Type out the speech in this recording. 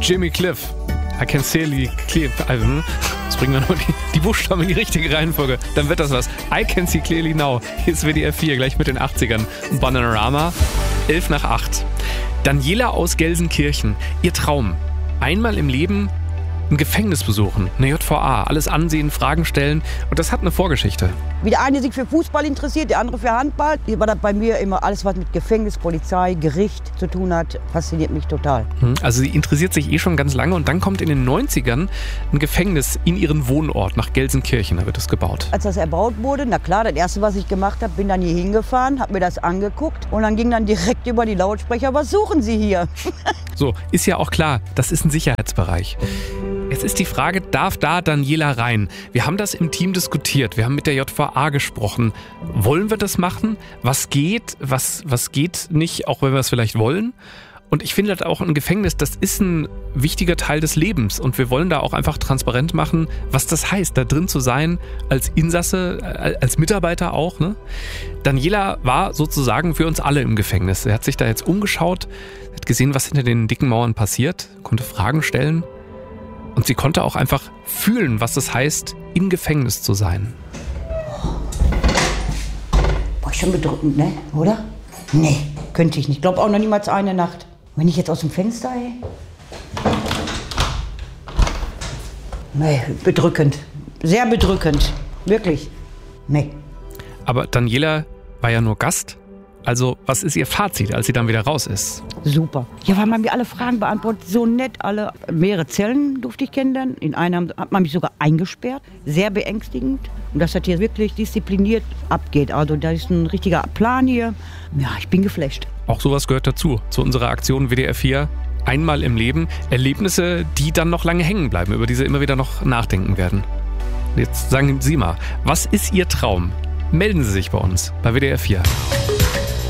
Jimmy Cliff. I can see clear. Jetzt bringen wir nur die Buchstaben in die richtige Reihenfolge. Dann wird das was. I can see clearly now. Hier ist WDR 4, gleich mit den 80ern. Bananarama, 7:55. Daniela aus Gelsenkirchen. Ihr Traum. Einmal im Leben ein Gefängnis besuchen, eine JVA, alles ansehen, Fragen stellen. Und das hat eine Vorgeschichte. Wie der eine sich für Fußball interessiert, der andere für Handball. War das bei mir immer alles, was mit Gefängnis, Polizei, Gericht zu tun hat, fasziniert mich total. Also sie interessiert sich schon ganz lange und dann kommt in den 90ern ein Gefängnis in ihren Wohnort nach Gelsenkirchen, da wird es gebaut. Als das erbaut wurde, na klar, das erste, was ich gemacht habe, bin dann hier hingefahren, habe mir das angeguckt und dann ging dann direkt über die Lautsprecher, was suchen Sie hier? So, ist ja auch klar, das ist ein Sicherheitsbereich. Jetzt ist die Frage, darf da Daniela rein? Wir haben das im Team diskutiert, wir haben mit der JVA gesprochen. Wollen wir das machen? Was geht, was geht nicht, auch wenn wir es vielleicht wollen? Und ich finde auch ein Gefängnis, das ist ein wichtiger Teil des Lebens. Und wir wollen da auch einfach transparent machen, was das heißt, da drin zu sein, als Insasse, als Mitarbeiter auch. Ne? Daniela war sozusagen für uns alle im Gefängnis. Er hat sich da jetzt umgeschaut, hat gesehen, was hinter den dicken Mauern passiert, konnte Fragen stellen. Und sie konnte auch einfach fühlen, was es heißt, im Gefängnis zu sein. Boah, schon bedrückend, ne? Oder? Nee, könnte ich nicht. Ich glaube auch noch niemals eine Nacht. Wenn ich jetzt aus dem Fenster, ey. Nee, bedrückend. Sehr bedrückend. Wirklich. Nee. Aber Daniela war ja nur Gast. Also, was ist ihr Fazit, als sie dann wieder raus ist? Super. Ja, weil man mir alle Fragen beantwortet. So nett alle. Mehrere Zellen durfte ich kennenlernen. In einer hat man mich sogar eingesperrt. Sehr beängstigend. Und dass das hier wirklich diszipliniert abgeht. Also da ist ein richtiger Plan hier. Ja, ich bin geflasht. Auch sowas gehört dazu. Zu unserer Aktion WDR 4. Einmal im Leben. Erlebnisse, die dann noch lange hängen bleiben, über die sie immer wieder noch nachdenken werden. Jetzt sagen Sie mal, was ist Ihr Traum? Melden Sie sich bei uns bei WDR 4.